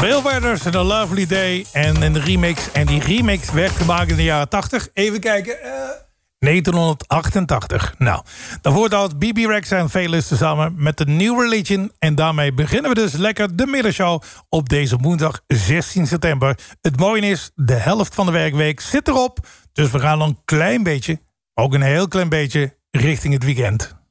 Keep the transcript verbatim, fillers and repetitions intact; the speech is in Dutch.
Bill Withers en A Lovely Day en een remix. En die remix werd gemaakt in de jaren tachtig. Even kijken. Uh, negentien achtentachtig. Nou, dan wordt al B B Rex en Velus samen met de New Religion. En daarmee beginnen we dus lekker de middagshow op deze woensdag zestien september. Het mooie is, de helft van de werkweek zit erop. Dus we gaan nog een klein beetje, ook een heel klein beetje, richting het weekend.